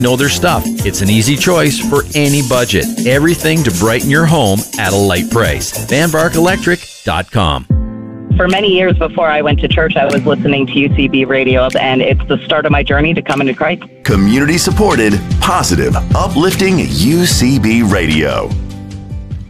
know their stuff. It's an easy choice for any budget. Everything to brighten your home at a light price. VanBarkElectric.com. For many years before I went to church, I was listening to UCB radio, and it's the start of my journey to come into Christ. Community supported, positive, uplifting UCB radio.